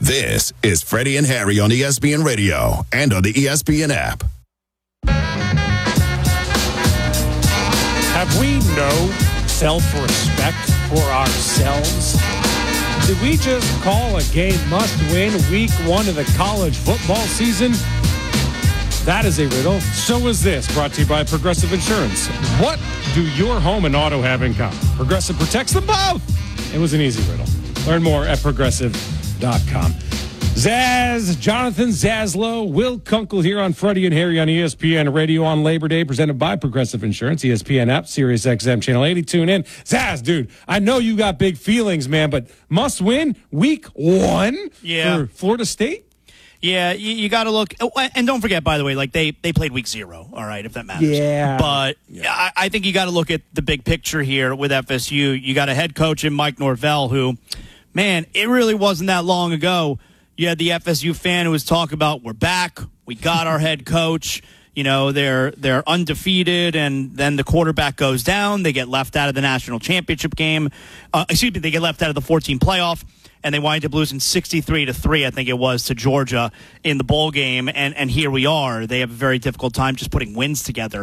This is Freddie and Harry on ESPN Radio and on the ESPN app. Have we no self-respect for ourselves? Did we just call a game must-win week 1 of the college football season? That is a riddle. So is this, brought to you by Progressive Insurance. What do your home and auto have in common? Progressive protects them both. It was an easy riddle. Learn more at Progressive.com. Zaz, Jonathan Zaslow, Will Kunkel here on Freddie and Harry on ESPN Radio on Labor Day, presented by Progressive Insurance, ESPN app, Sirius XM Channel 80. Tune in. Zaz, dude, I know you got big feelings, man, but must win week 1 for Florida State? Yeah, you got to look. And don't forget, by the way, like they played week 0, all right, if that matters. Yeah. But I think you got to look at the big picture here with FSU. You got a head coach in Mike Norvell who, man, it really wasn't that long ago. You had the FSU fan who was talking about, we're back, we got our head coach. You know, they're undefeated, and then the quarterback goes down. They get left out of the national championship game. They get left out of the 14 playoff. And they wind up losing 63-3, I think it was, to Georgia in the bowl game. And here we are. They have a very difficult time just putting wins together.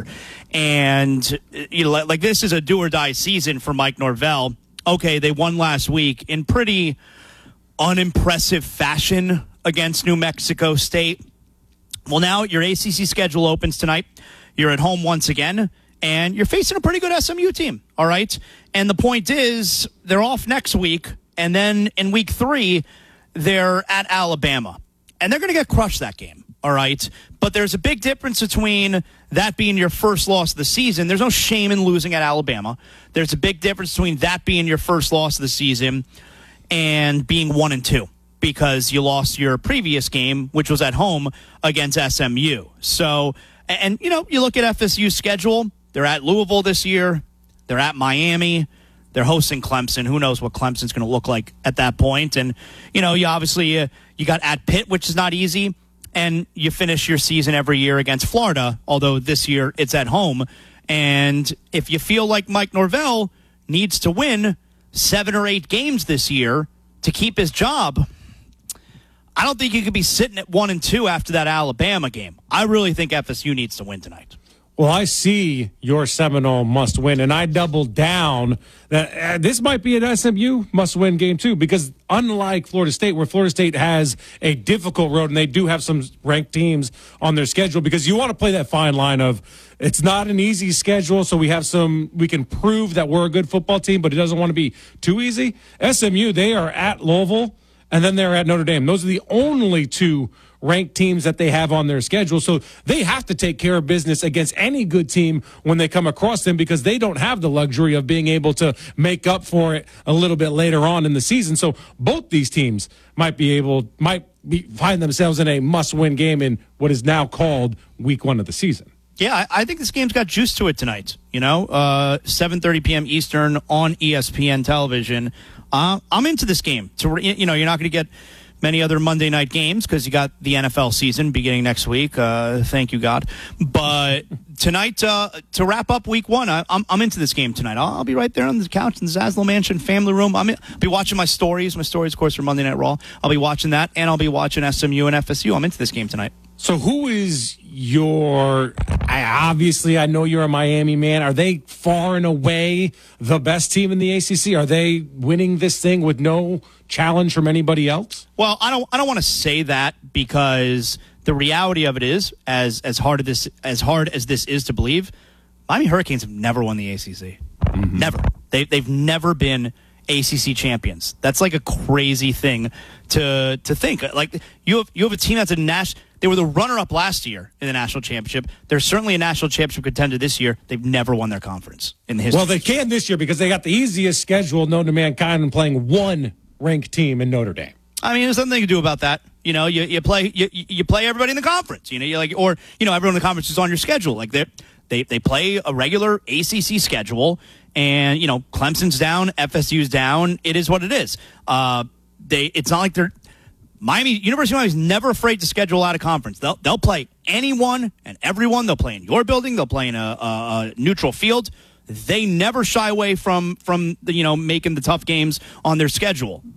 And, you know, like this is a do-or-die season for Mike Norvell. Okay, they won last week in pretty unimpressive fashion against New Mexico State. Well, now your ACC schedule opens tonight. You're at home once again. And you're facing a pretty good SMU team, all right? And the point is, they're off next week. And then in week 3, they're at Alabama. And they're going to get crushed that game, all right? But there's a big difference between that being your first loss of the season. There's no shame in losing at Alabama. There's a big difference between that being your first loss of the season and being 1-2 because you lost your previous game, which was at home against SMU. So, and you know, you look at FSU's schedule. They're at Louisville this year. They're at Miami. They're hosting Clemson. Who knows what Clemson's going to look like at that point? And, you know, you obviously you got at Pitt, which is not easy. And you finish your season every year against Florida, although this year it's at home. And if you feel like Mike Norvell needs to win 7 or 8 games this year to keep his job, I don't think you could be sitting at 1-2 after that Alabama game. I really think FSU needs to win tonight. Well, I see your Seminole must win, and I double down that this might be an SMU must win game too, because unlike Florida State, where Florida State has a difficult road, and they do have some ranked teams on their schedule, because you want to play that fine line of it's not an easy schedule, so we can prove that we're a good football team, but it doesn't want to be too easy. SMU, they are at Louisville, and then they're at Notre Dame. Those are the only 2 ranked teams that they have on their schedule. So they have to take care of business against any good team when they come across them, because they don't have the luxury of being able to make up for it a little bit later on in the season. So both these teams might find themselves in a must-win game in what is now called week 1 of the season. Yeah, I think this game's got juice to it tonight. You know, 7:30 p.m. Eastern on ESPN television. I'm into this game. You know, you're not going to get many other Monday night games because you got the NFL season beginning next week. Thank you, God. But tonight, to wrap up week 1, I'm into this game tonight. I'll be right there on the couch in the Zaslow Mansion family room. I'll be watching my stories. My stories, of course, for Monday Night Raw. I'll be watching that, and I'll be watching SMU and FSU. I'm into this game tonight. So who is I know you're a Miami man. Are they far and away the best team in the ACC? Are they winning this thing with no challenge from anybody else? Well, I don't want to say that, because the reality of it is, as hard as this is to believe, Miami Hurricanes have never won the ACC. Mm-hmm. Never. They've never been ACC champions. That's like a crazy thing to think. Like you have a team that's they were the runner-up last year in the national championship. They're certainly a national championship contender this year. They've never won their conference in the history. Well, they can this year because they got the easiest schedule known to mankind and playing 1 ranked team in Notre Dame. I mean, there's something to do about that. You know, you play everybody in the conference. You know, everyone in the conference is on your schedule. Like they play a regular ACC schedule, and you know, Clemson's down, FSU's down. It is what it is. It's not like they're University of Miami is never afraid to schedule out of conference. They'll play anyone and everyone. They'll play in your building. They'll play in a neutral field. They never shy away from making the tough games on their schedule.